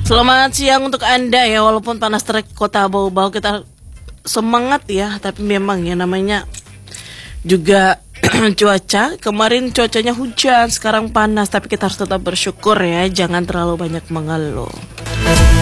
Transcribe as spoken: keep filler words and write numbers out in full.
Selamat siang untuk Anda ya, walaupun panas terik kota bau-bau, kita semangat ya. Tapi memang ya namanya juga cuaca. Kemarin cuacanya hujan, sekarang panas. Tapi kita harus tetap bersyukur ya, jangan terlalu banyak mengeluh.